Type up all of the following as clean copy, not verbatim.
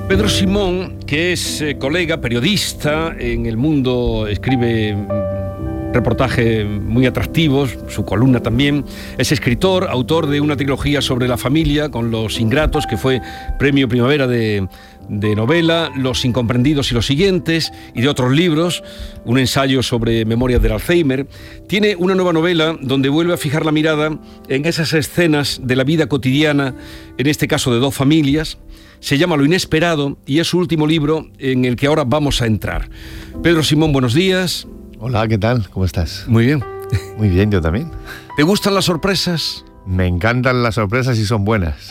Pedro Simón, que es colega, periodista en El Mundo, escribe reportajes muy atractivos, su columna también, es escritor, autor de una trilogía sobre la familia con Los Ingratos, que fue Premio Primavera de novela, Los Incomprendidos y los siguientes, y de otros libros, un ensayo sobre memorias del Alzheimer. Tiene una nueva novela donde vuelve a fijar la mirada en esas escenas de la vida cotidiana, en este caso de dos familias. Se llama Lo Inesperado y es su último libro en el que ahora vamos a entrar. Pedro Simón, buenos días. Hola, ¿qué tal? ¿Cómo estás? Muy bien. Muy bien, yo también. ¿Te gustan las sorpresas? Me encantan las sorpresas y son buenas.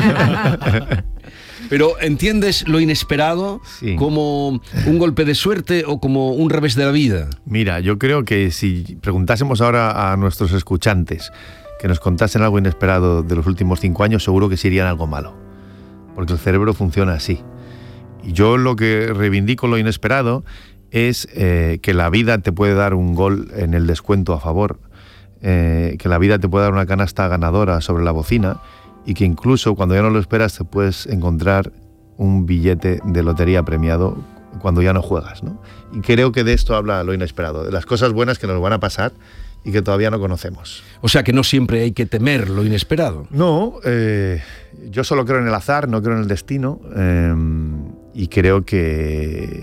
Pero ¿entiendes lo inesperado como un golpe de suerte o como un revés de la vida? Mira, yo creo que si preguntásemos ahora a nuestros escuchantes que nos contasen algo inesperado de los últimos 5 años, seguro que serían algo malo, porque el cerebro funciona así. Y yo lo que reivindico lo inesperado es que la vida te puede dar un gol en el descuento a favor, que la vida te puede dar una canasta ganadora sobre la bocina, y que incluso cuando ya no lo esperas te puedes encontrar un billete de lotería premiado cuando ya no juegas, ¿no? Y creo que de esto habla lo inesperado, de las cosas buenas que nos van a pasar y que todavía no conocemos. O sea que no siempre hay que temer lo inesperado. No, yo solo creo en el azar, no creo en el destino, y creo que